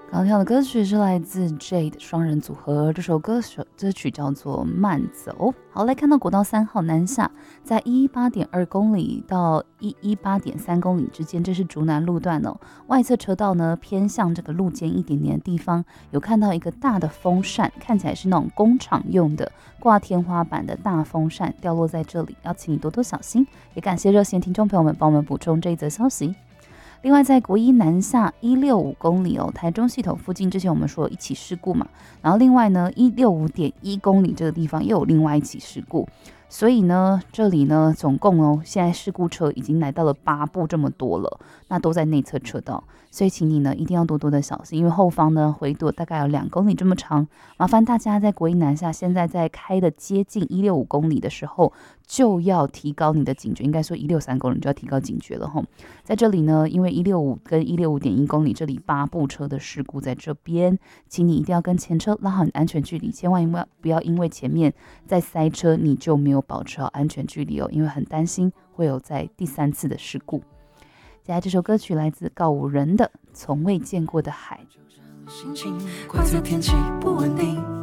刚跳的歌曲是来自 Jade 双人组合，这首歌曲叫做慢走。好，来看到国道3号南下，在118.2公里到118.3公里之间，这是竹南路段哦。外侧车道呢偏向这个路肩一点点的地方，有看到一个大的风扇，看起来是那种工厂用的挂天花板的大风扇掉落在这里，要请你多多小心。也感谢热线听众朋友们帮我们补充这一则消息。另外，在国一南下165公里哦，台中系统附近之前我们说有一起事故嘛，然后另外呢165.1公里这个地方又有另外一起事故，所以呢这里呢总共哦现在事故车已经来到了8部这么多了，那都在内侧车道，所以请你呢一定要多多的小心，因为后方呢回堵大概有2公里这么长，麻烦大家在国一南下现在在开的接近165公里的时候就要提高你的警觉，应该说163公里就要提高警觉了吼。在这里呢，因为165跟165.1公里这里8部车的事故在这边，请你一定要跟前车拉好你安全距离，千万不要因为前面在塞车你就没有保持好安全距离哦，因为很担心会有在第3次的事故。接下来这首歌曲来自告五人的《从未见过的海》。 心情怪罪天气不稳定